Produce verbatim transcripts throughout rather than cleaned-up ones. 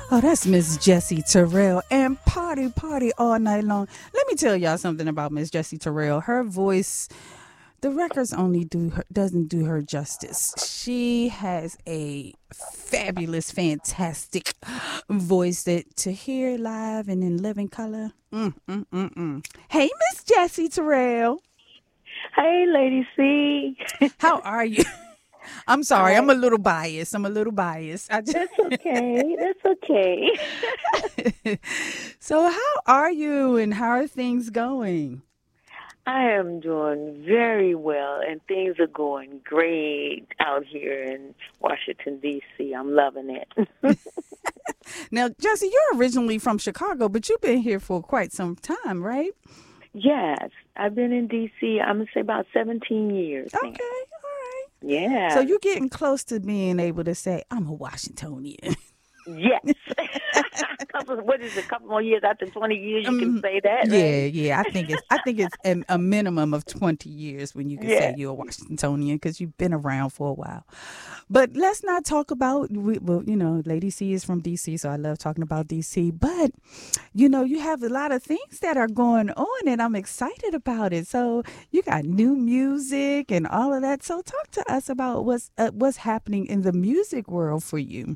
Oh, that's Miss Jessie Terrell and party, party all night long. Let me tell y'all something about Miss Jessie Terrell. Her voice, the records only do her, doesn't do her justice. She has a fabulous, fantastic voice that to hear live and in living color. Mm, mm, mm, mm. Hey, Miss Jessie Terrell. Hey, Lady C. How are you? I'm sorry. I'm a little biased. I'm a little biased. I just... That's okay. That's okay. So how are you and how are things going? I am doing very well, and things are going great out here in Washington, D C I'm loving it. Now, Jessie, you're originally from Chicago, but you've been here for quite some time, right? Yes. I've been in D C, I'm going to say about seventeen years Okay. now. Yeah. So you're getting close to being able to say, I'm a Washingtonian. Yes. couple, what is it? A couple more years after twenty years, you um, can say that. Yeah, right? yeah. I think it's I think it's an, a minimum of twenty years when you can yeah. say you're a Washingtonian because you've been around for a while. But let's not talk about. Well, you know, Lady C is from D C, so I love talking about D C. But you know, you have a lot of things that are going on, and I'm excited about it. So you got new music and all of that. So talk to us about what's uh, what's happening in the music world for you.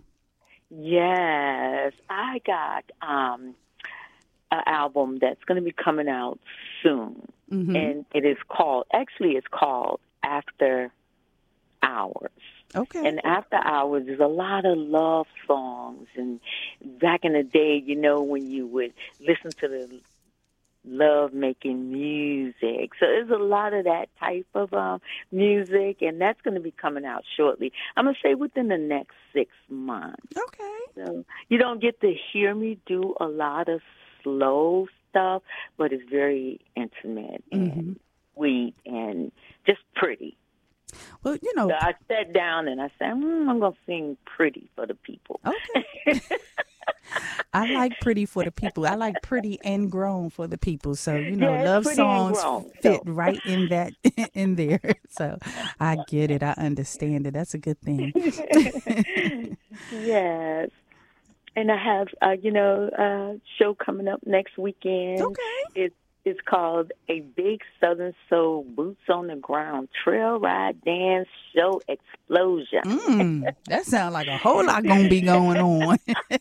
Yes, I got um, an album that's going to be coming out soon, mm-hmm. and it is called, actually it's called After Hours. Okay. And After Hours is a lot of love songs, and back in the day, you know, when you would listen to the love-making music. So there's a lot of that type of um, music, and that's going to be coming out shortly. I'm going to say within the next six months. Okay. So you don't get to hear me do a lot of slow stuff, but it's very intimate and mm-hmm. sweet and just pretty. Well, you know. So I sat down and I said, mm, I'm going to sing pretty for the people. Okay. I like pretty for the people. I like pretty and grown for the people. So, you know, yeah, love songs grown, fit so. right in that, in there. So I get it. I understand it. That's a good thing. Yes. And I have, uh, you know, a show coming up next weekend. Okay. It's It's called A Big Southern Soul Boots on the Ground Trail Ride Dance Show Explosion. Mm, that sounds like a whole lot going to be going on.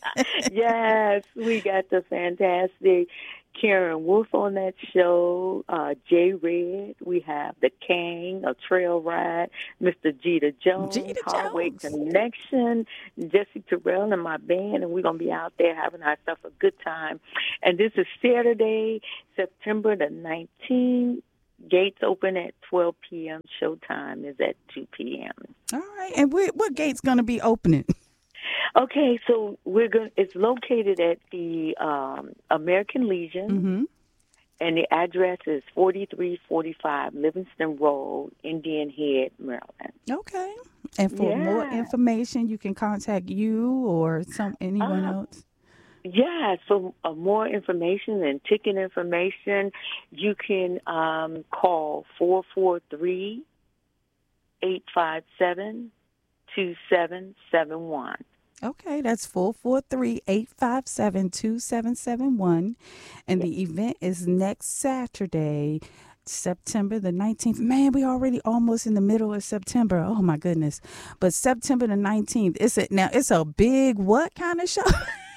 Yes, we got the fantastic Karen Wolf on that show, uh, Jay Red. We have the King, a trail ride, Mister Jeter Jones, Jeter Hardway Jones. Connection, Jessie Terrell and my band, and we're going to be out there having ourselves a good time. And this is Saturday, September the nineteenth. Gates open at twelve p.m. Showtime is at two p.m. All right. And what, what gate's going to be opening? Okay, so we're going. It's located at the um, American Legion, mm-hmm. and the address is forty-three forty-five Livingston Road, Indian Head, Maryland. Okay. And for yeah. more information, you can contact you or some anyone uh, else. Yeah, for uh, more information and ticket information, you can um, call four four three, eight five seven, two seven seven one. Okay, that's four four three, eight five seven, two seven seven one. And the event is next Saturday, September the nineteenth. Man, we already almost in the middle of September. Oh, my goodness. But September the nineteenth, it's a, now it's a big what kind of show?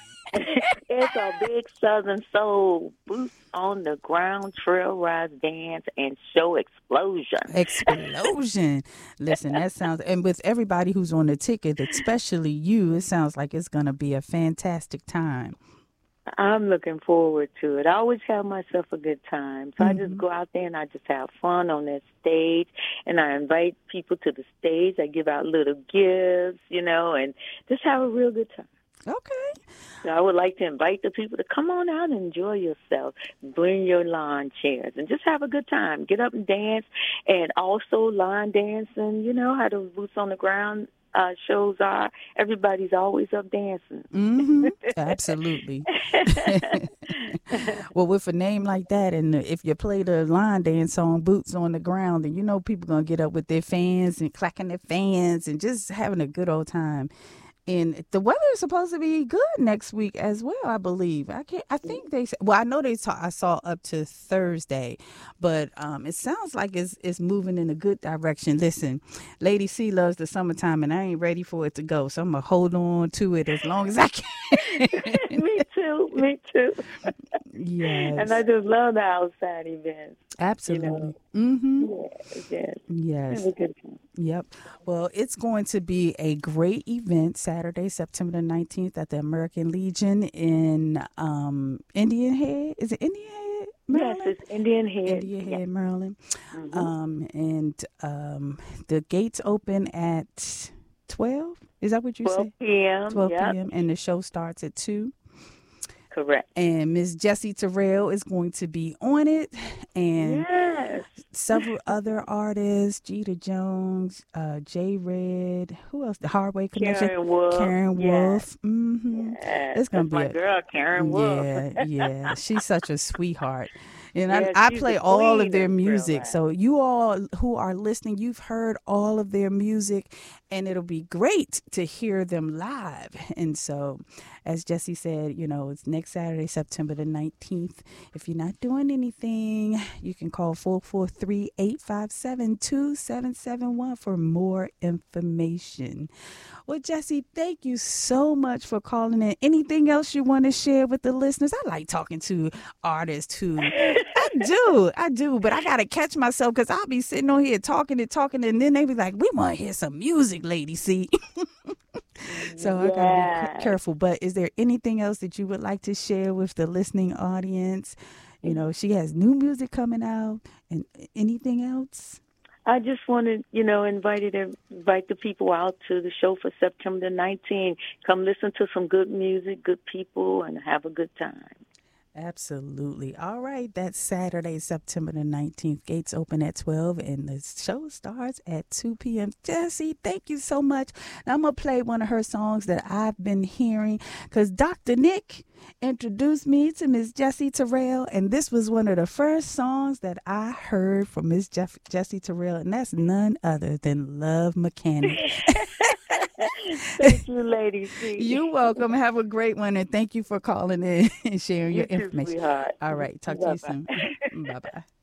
It's a big Southern Soul boots on the ground trail ride dance and show explosion. Explosion. Listen, that sounds, and with everybody who's on the ticket, especially you, it sounds like it's going to be a fantastic time. I'm looking forward to it. I always have myself a good time. So mm-hmm. I just go out there and I just have fun on that stage, and I invite people to the stage. I give out little gifts, you know, and just have a real good time. Okay. So I would like to invite the people to come on out and enjoy yourself. Bring your lawn chairs and just have a good time. Get up and dance, and also line dancing. You know how the boots on the ground uh, shows are. Everybody's always up dancing. Mm-hmm. Absolutely. Well, with a name like that, and if you play the line dance song, Boots on the Ground, then you know people going to get up with their fans and clacking their fans and just having a good old time. And the weather is supposed to be good next week as well, I believe. I can't. I think they. Well, I know they. Saw, I saw up to Thursday, but um, it sounds like it's it's moving in a good direction. Listen, Lady C loves the summertime, and I ain't ready for it to go, so I'm gonna hold on to it as long as I can. Me too. Me too. Yes. And I just love the outside events. Absolutely. You know? Mm-hmm. Yes. Yes. Yes. Have a good time. Yep. Well, it's going to be a great event Saturday, September the nineteenth at the American Legion in um, Indian Head. Is it Indian Head, Maryland? Yes, it's Indian Head. Indian Head, yes. Maryland. Mm-hmm. Um, and um, the gates open at twelve. Is that what you twelve said? p.m. twelve yep. p.m. And the show starts at two. Correct. And Miss Jessie Terrell is going to be on it. And yes. several other artists, Jeter Jones, uh, J Red, who else? The Hardway Connection. Karen Wolf. Karen yes. Wolf. Mm-hmm. Yes. It's going to be my a, girl, Karen Wolf. Yeah, yeah. She's such a sweetheart. And yes, I, I play all of their music. Life. So you all who are listening, you've heard all of their music, and it'll be great to hear them live. And so, as Jessie said, you know, it's next Saturday, September the nineteenth. If you're not doing anything, you can call four four three, eight five seven, two seven seven one for more information. Well, Jessie, thank you so much for calling in. Anything else you want to share with the listeners? I like talking to artists who, I do, I do, but I got to catch myself because I'll be sitting on here talking and talking, and then they be like, we want to hear some music, Lady C. So I got to be careful. But is there anything else that you would like to share with the listening audience? You know, she has new music coming out, and anything else? I just want to, you know, invite to invite the people out to the show for September the nineteenth. Come listen to some good music, good people, and have a good time. Absolutely. All right. That's Saturday, September the nineteenth. Gates open at twelve and the show starts at two p.m. Jessie, thank you so much. Now I'm going to play one of her songs that I've been hearing because Doctor Nick introduced me to Miss Jessie Terrell, and this was one of the first songs that I heard from Miss Jeff- Jessie Terrell, and that's none other than Love Mechanic. Thank you, Lady C. You're welcome. Have a great one, and thank you for calling in and sharing you your too, information. Sweetheart. All right. Talk Bye-bye. to you soon. Bye-bye.